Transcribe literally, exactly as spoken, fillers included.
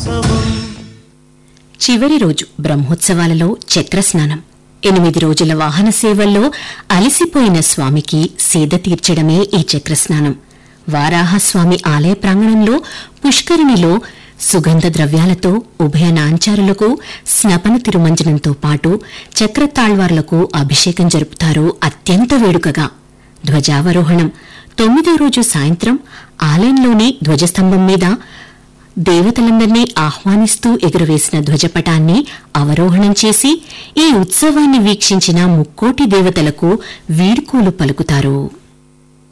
చివరి రోజు బ్రహ్మోత్సవాలలో చక్రస్నానం. ఎనిమిది రోజుల వాహన సేవల్లో అలసిపోయిన స్వామికి సేద తీర్చడమే ఈ చక్రస్నానం. వారాహస్వామి ఆలయ ప్రాంగణంలో పుష్కరిణిలో సుగంధ ద్రవ్యాలతో ఉభయ నాంచారులకు స్నపన తిరుమంజనంతో పాటు చక్రతాళ్వార్లకు అభిషేకం జరుపుతారు అత్యంత వేడుకగా. ధ్వజావరోహణం తొమ్మిదో రోజు సాయంత్రం ఆలయంలోని ధ్వజస్తంభం మీద దేవతలందర్నీ ఆహ్వానిస్తూ ఎగురవేసిన ధ్వజపటాన్ని అవరోహణం చేసి ఈ ఉత్సవాన్ని వీక్షించిన ముక్కోటి దేవతలకు వీడ్కోలు పలుకుతారు.